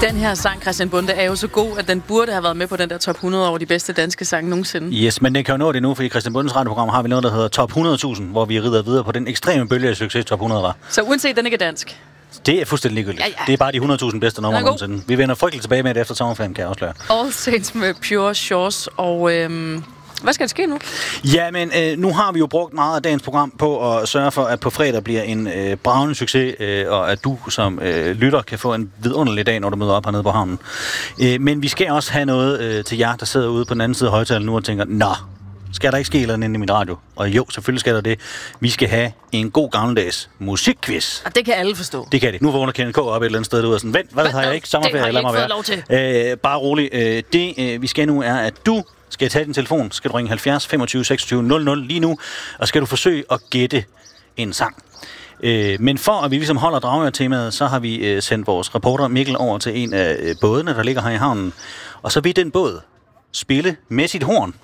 Den her sang, Christian Bonde, er jo så god, at den burde have været med på den der top 100 over de bedste danske sange nogensinde. Yes, men den kan jo nå det nu, fordi i Christian Bondes radioprogram har vi noget, der hedder Top 100.000, hvor vi rider videre på den ekstreme bølge af succes, Top 100 var. Så uanset den ikke er dansk? Det er fuldstændig ligegyldigt. Ja. Det er bare de 100.000 bedste numre nogensinde. Vi vender frygteligt tilbage med det efter sommerferien, kan jeg afsløre. All Saints med Pure Shores, og hvad skal der ske nu? Ja, men nu har vi jo brugt meget af dagens program på at sørge for, at på fredag bliver en bragende succes, og at du som lytter kan få en vidunderlig dag, når du møder op hernede på havnen. Men vi skal også have noget til jer, der sidder ude på den anden side af højtalen nu og tænker, nå, skal der ikke ske eller andet inde i mit radio? Og jo, selvfølgelig skal der det. Vi skal have en god gammeldags musikquiz. Og det kan alle forstå. Det kan det. Nu vågner Kenneth K. op et eller andet sted derude og sådan, vent, hvad har jeg ikke? Sommerferie, lad mig være. Lov til. Bare rolig. Det vi skal nu er, at du skal tage din telefon, skal du ringe 70 25 26 00 lige nu, og skal du forsøge at gætte en sang. Men for at vi ligesom holder Dragør-temaet, så har vi sendt vores reporter Mikkel over til en af bådene, der ligger her i havnen. Og så vil den båd spille med sit horn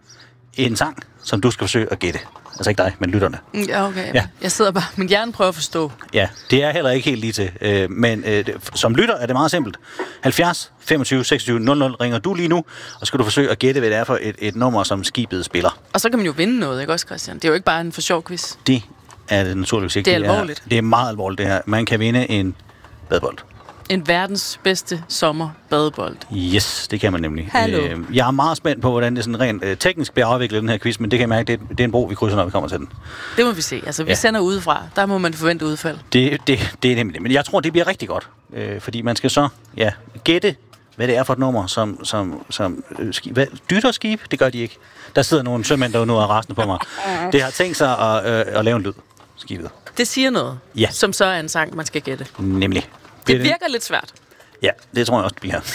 en sang, som du skal forsøge at gætte. Altså ikke dig, men lytterne. Ja, okay. Ja. Jeg sidder bare, min hjerne prøver at forstå. Ja, det er heller ikke helt lige til. Men som lytter er det meget simpelt. 70 25 26 00 ringer du lige nu, og skal du forsøge at gætte, hvad det er for et nummer, som skibet spiller. Og så kan man jo vinde noget, ikke også, Christian? Det er jo ikke bare en for sjov quiz. Det er det naturligvis ikke. Det er alvorligt. Det er meget alvorligt, det her. Man kan vinde en badebold. En verdens bedste sommerbadebold. Yes, det kan man nemlig. Hallo. Jeg er meget spændt på, hvordan det sådan rent teknisk bliver afviklet, den her quiz, men det kan jeg mærke, det er en bro, vi krydser, når vi kommer til den. Det må vi se. Altså, vi sender udefra. Der må man forvente udfald. Det er nemlig det. Men jeg tror, det bliver rigtig godt. Fordi man skal så gætte, hvad det er for et nummer, som dytterskib, det gør de ikke. Der sidder nogle sømænd, der nu er rasende på mig. Det har tænkt sig at lave en lyd, skibet. Det siger noget, som så er en sang, man skal gætte. Nemlig. Det virker lidt svært. Ja, det tror jeg også, det bliver.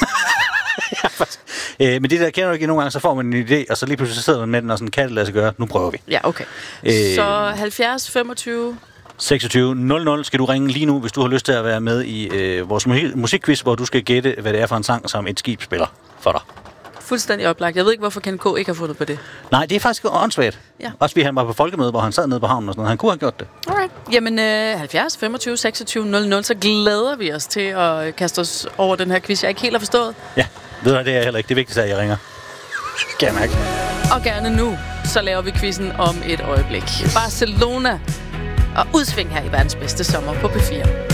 Men det der kender du ikke nogle gange, så får man en idé, og så lige pludselig sidder man med den, og sådan, kan det lade sig gøre? Nu prøver vi. Ja, okay. Så 70, 25... 26 00 skal du ringe lige nu, hvis du har lyst til at være med i vores musikquiz, hvor du skal gætte, hvad det er for en sang, som et skib spiller for dig. Fuldstændig oplagt. Jeg ved ikke, hvorfor Kenneth K. ikke har fundet på det. Nej, det er faktisk åndssvagt. Ja. Også fordi han var på folkemøde, hvor han sad nede på havnen og sådan noget. Han kunne have gjort det. Alright. Jamen, 70, 25, 26, 00, så glæder vi os til at kaste os over den her quiz, jeg ikke helt har forstået. Ja, ved du, det er jeg heller ikke. Det er vigtigt, at jeg ringer. Kan jeg mærke. Og gerne nu, så laver vi quizzen om et øjeblik. Barcelona og udsving her i verdens bedste sommer på P4.